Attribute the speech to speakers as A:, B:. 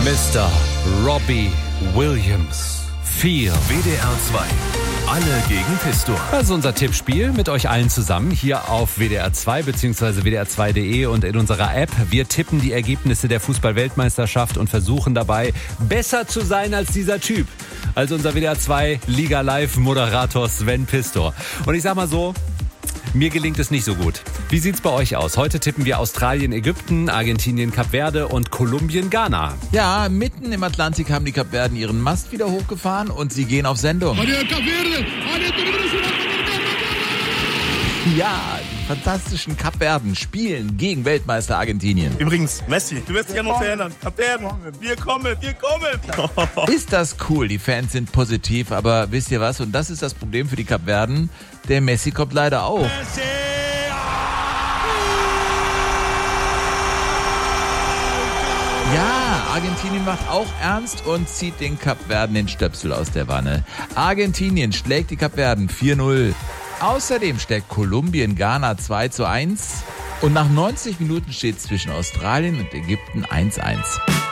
A: Mr. Robbie Williams. 4.
B: WDR 2. Alle gegen Pistor.
A: Das ist unser Tippspiel mit euch allen zusammen hier auf WDR 2 bzw. WDR2.de und in unserer App. Wir tippen die Ergebnisse der Fußball-Weltmeisterschaft und versuchen dabei besser zu sein als dieser Typ. Also unser WDR 2 Liga Live Moderator Sven Pistor. Und ich sag mal so, mir gelingt es nicht so gut. Wie sieht's bei euch aus? Heute tippen wir Australien, Ägypten, Argentinien, Kap Verde und Kolumbien, Ghana.
C: Ja, mitten im Atlantik haben die Kapverden ihren Mast wieder hochgefahren und sie gehen auf Sendung. Ja, die fantastischen Kapverden spielen gegen Weltmeister Argentinien.
D: Übrigens, Messi, du wirst dich ja noch verändern. Kapverden, wir kommen.
C: Ist das cool, die Fans sind positiv, aber wisst ihr was? Und das ist das Problem für die Kapverden. Der Messi kommt leider auch. Ja, Argentinien macht auch ernst und zieht den Kapverden den Stöpsel aus der Wanne. Argentinien schlägt die Kapverden 4-0. Außerdem schlägt Kolumbien Ghana 2-1. Und nach 90 Minuten steht es zwischen Australien und Ägypten 1-1.